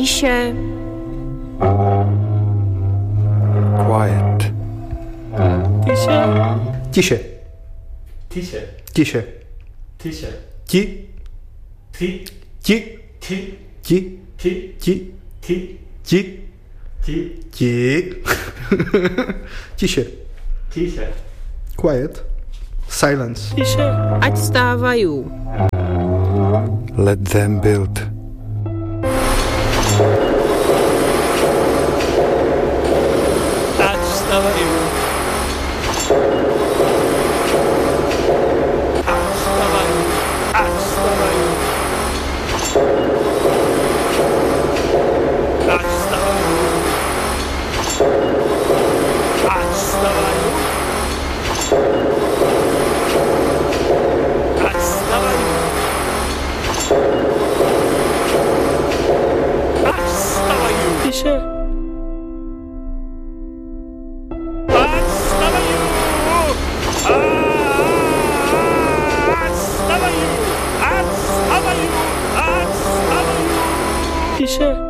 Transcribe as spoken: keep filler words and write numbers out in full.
Tiše. Quiet. Tiše. Tiše. Tiše. Tiše. Tiše. Ti. Ti. Ti. Ti. Ti. Ti. Ti. Ti. Ti. Ti. Ti. Tiše. Tiše. Quiet. Silence. Tiše. Ať stávajú. Let them build. Ať stavajú. Ať stavajú. Ať stavajú. Ať stavajú. Ať stavajú. Ať stavajú. Ať stavajú. Tiše. Ať stavajú. Ať stavajú. Ať stavajú. Ať stavajú. Tiše.